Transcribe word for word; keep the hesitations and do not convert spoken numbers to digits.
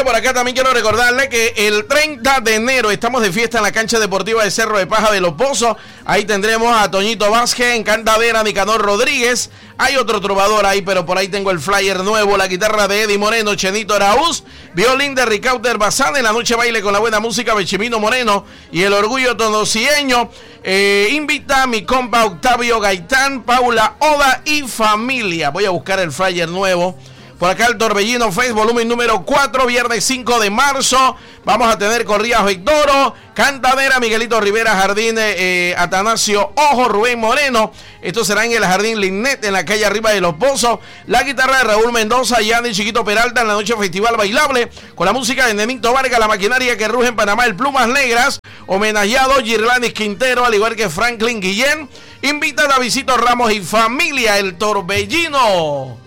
Oye, por acá también quiero recordarle que el treinta de enero estamos de fiesta en la cancha deportiva de Cerro de Paja de Los Pozos. Ahí tendremos a Toñito Vázquez, en cantadera Nicanor Rodríguez. Hay otro trovador ahí, pero por ahí tengo el flyer nuevo, la guitarra de Eddie Moreno, Chenito Araúz, violín de Ricauter Bazán, en la noche baile con la buena música Bechimino Moreno y el orgullo tonosieño. Eh, invita a mi compa Octavio Gaitán, Paula Oda y familia. Voy a buscar el flyer nuevo. Por acá el Torbellino Fest, volumen número cuatro, viernes cinco de marzo. Vamos a tener corridas Victoro, cantadera Miguelito Rivera, Jardín eh, Atanasio Ojo, Rubén Moreno. Esto será en el Jardín Linnet, en la calle arriba de Los Pozos. La guitarra de Raúl Mendoza, Yanni Chiquito Peralta en la noche festival bailable. Con la música de Nenito Vargas, la maquinaria que ruge en Panamá, el Plumas Negras. Homenajeado Girlanis Quintero, al igual que Franklin Guillén. Invita a Davidito Ramos y familia, el Torbellino.